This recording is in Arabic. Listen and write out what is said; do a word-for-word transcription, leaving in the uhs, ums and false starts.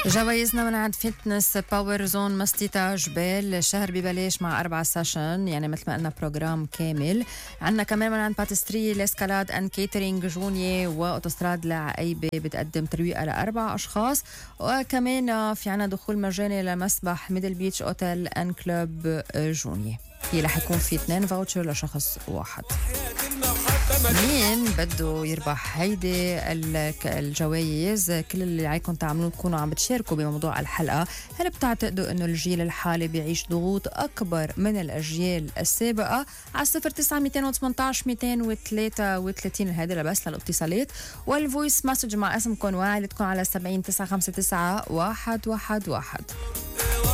جوايزنا من عند فيتنس باور زون مستيتا جبال. الشهر ببلاش مع أربعة سيشن، يعني مثل ما قلنا بروجرام كامل. عندنا كمان من عند باتستري لاسكالاد أند كيترينج جونيي وأوتوستراد العقيبة بتقدم ترويقة لأربع أشخاص. وكمان في عنا دخول مجاني لمسبح ميدل بيتش أوتيل أند كلوب جونيي. هي رح يكون في اثنين فاوتشر لشخص واحد. مين بده يربح هيدي الجوائز؟ كل اللي عليكم تعملوا تكونوا عم بتشاركوا بموضوع الحلقة. هل بتعتقدوا انه الجيل الحالي بيعيش ضغوط اكبر من الاجيال السابقة؟ على صفر تسعة ميتين وثمانتعش ميتين وثلاثة وثلاثين هذا بس للاتصالات، والفويس مسج مع اسمكم وعائلتكم على سبعين تسعة خمسة تسعة واحد واحد واحد.